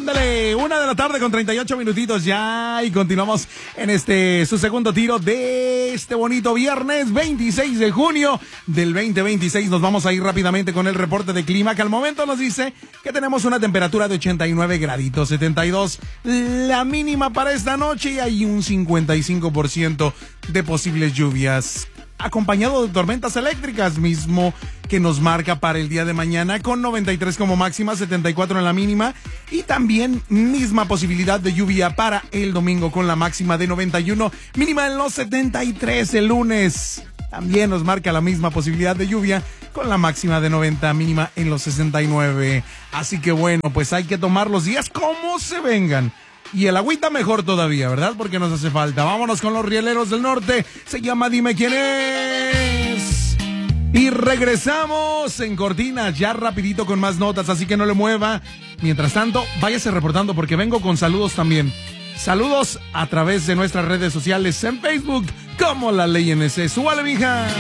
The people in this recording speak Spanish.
Ándale, 1:38 p.m. ya, y continuamos en su segundo tiro de este bonito viernes 26 de junio del 2026. Nos vamos a ir rápidamente con el reporte de clima, que al momento nos dice que tenemos una temperatura de 89 graditos, 72 la mínima para esta noche, y hay un 55% de posibles lluvias, acompañado de tormentas eléctricas, mismo que nos marca para el día de mañana, con 93 como máxima, 74 en la mínima, y también misma posibilidad de lluvia para el domingo, con la máxima de 91, mínima en los 73 el lunes. También nos marca la misma posibilidad de lluvia, con la máxima de 90, mínima en los 69. Así que bueno, pues hay que tomar los días como se vengan. Y el agüita mejor todavía, ¿verdad? Porque nos hace falta. Vámonos con los rieleros del norte. Se llama Dime Quién Es. Y regresamos en cortina ya rapidito con más notas, así que no le mueva. Mientras tanto, váyase reportando porque vengo con saludos también. Saludos a través de nuestras redes sociales en Facebook como La Ley NC. ¡Súbale, mija!